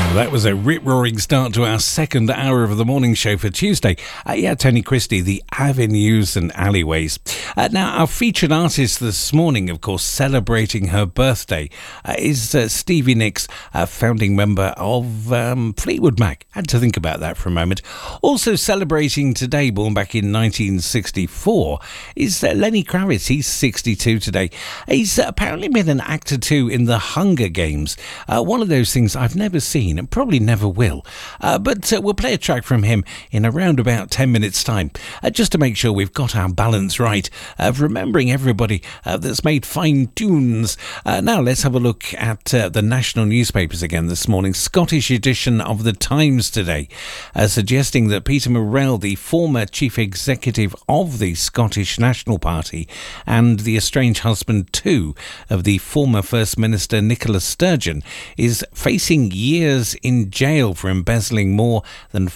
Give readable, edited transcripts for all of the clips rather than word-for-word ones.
That was a rip-roaring start to our second hour of the morning show for Tuesday. Tony Christie, the Avenues and Alleyways. Now, our featured artist this morning, of course, celebrating her birthday, is Stevie Nicks, founding member of Fleetwood Mac. Had to think about that for a moment. Also celebrating today, born back in 1964, is Lenny Kravitz. He's 62 today. He's apparently been an actor too in The Hunger Games. One of those things I've never seen and probably never will. But we'll play a track from him in around about 10 minutes' time, just to make sure we've got our balance right, of remembering everybody that's made fine tunes. Now let's have a look at the national newspapers again this morning. Scottish edition of The Times today, suggesting that Peter Murrell, the former chief executive of the Scottish National Party and the estranged husband too of the former First Minister Nicola Sturgeon, is facing years in jail for embezzling more than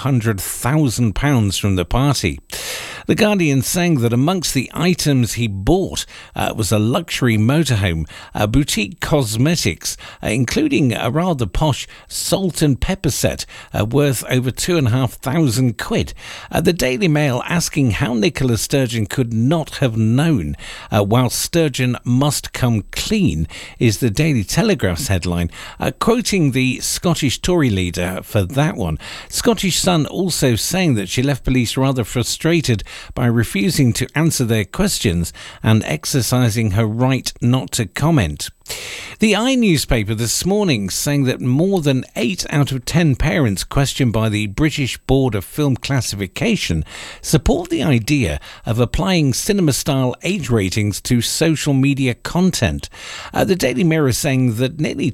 £400,000 from the party. The Guardian saying that amongst the items he bought was a luxury motorhome, boutique cosmetics, including a rather posh salt and pepper set worth over £2,500. The Daily Mail asking how Nicola Sturgeon could not have known, while Sturgeon must come clean, is the Daily Telegraph's headline, quoting the Scottish Tory leader for that one. Scottish Sun also saying that she left police rather frustrated by refusing to answer their questions and exercising her right not to comment. The I newspaper this morning saying that more than 8 out of 10 parents questioned by the British Board of Film Classification support the idea of applying cinema-style age ratings to social media content. The Daily Mirror saying that nearly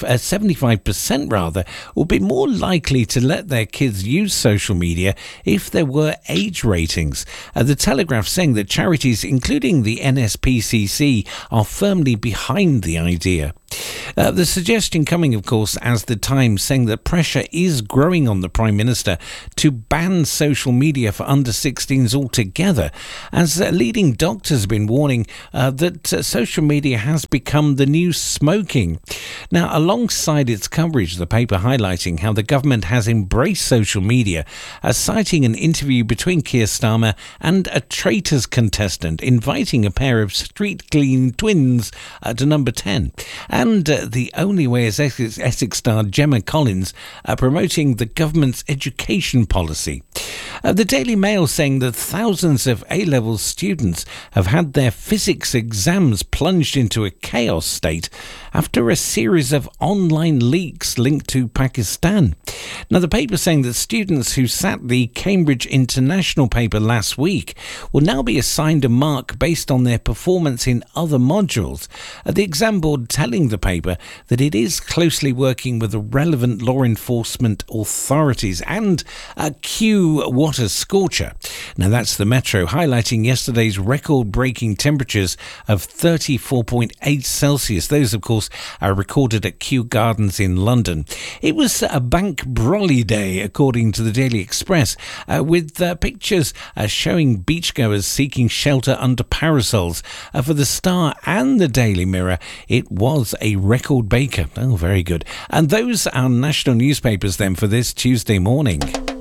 75% rather will be more likely to let their kids use social media if there were age ratings. The Telegraph saying that charities, including the NSPCC, are firmly behind the idea. The suggestion coming, of course, as the Times saying that pressure is growing on the Prime Minister to ban social media for under-16s altogether, as leading doctors have been warning that social media has become the new smoking. Now, alongside its coverage, the paper highlighting how the government has embraced social media, citing an interview between Keir Starmer and a Traitors contestant inviting a pair of street clean twins to number 10. And The Only Way is Essex star Gemma Collins promoting the government's education policy. The Daily Mail saying that thousands of A-level students have had their physics exams plunged into a chaos state after a series of online leaks linked to Pakistan. Now, the paper saying that students who sat the Cambridge International paper last week will now be assigned a mark based on their performance in other modules. The exam board telling the paper that it is closely working with the relevant law enforcement authorities and what a scorcher. Now, that's the Metro highlighting yesterday's record-breaking temperatures of 34.8 Celsius. Those, of course, are recorded at Kew Gardens in London. It was a bank brolly day, according to the Daily Express, with pictures showing beachgoers seeking shelter under parasols. For the Star and the Daily Mirror, it was a record baker. Oh, very good. And those are national newspapers then for this Tuesday morning.